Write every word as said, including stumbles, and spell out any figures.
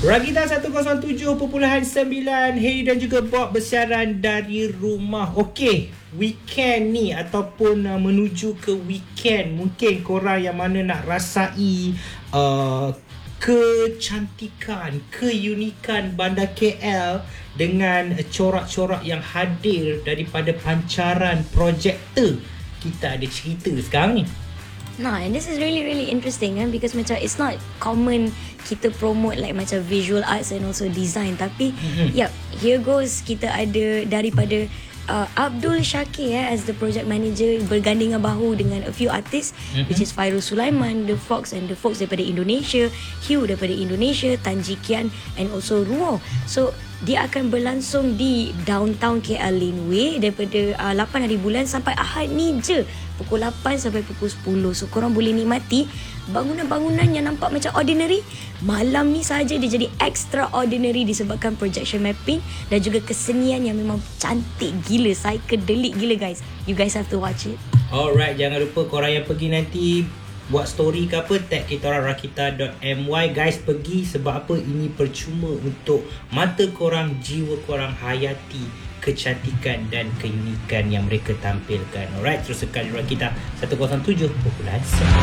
Rakita seratus tujuh perpuluhan sembilan, Heri dan juga Bob bersiaran dari rumah. Okey, weekend ni ataupun uh, menuju ke weekend, mungkin korang yang mana nak rasai uh, kecantikan, keunikan bandar K L dengan corak-corak yang hadir daripada pancaran projektor. Kita ada cerita sekarang ni. Nah, and this is really really interesting kan, because macam it's not common kita promote like macam visual arts and also design, tapi mm-hmm. yep, here goes, kita ada daripada uh, Abdul Shakir eh, as the project manager, bergandingan bahu dengan a few artists, mm-hmm. which is Fairul Sulaiman, The Fox and The Fox daripada Indonesia, Hugh daripada Indonesia, Tanji Kian and also Ruo. So dia akan berlangsung di downtown K L Laneway daripada uh, lapan hari bulan sampai Ahad ni je, pukul lapan sampai pukul sepuluh. So korang boleh nikmati bangunan-bangunan yang nampak macam ordinary, malam ni saja dia jadi extraordinary disebabkan projection mapping dan juga kesenian yang memang cantik gila, psychedelic gila guys. You guys have to watch it. Alright, jangan lupa korang yang pergi nanti buat story ke apa, tag kita orang rakita dot my. Guys, pergi sebab apa? Ini percuma untuk mata korang, jiwa korang hayati kecantikan dan keunikan yang mereka tampilkan. Alright, terus sekali Rakita seratus tujuh perpuluhan sembilan.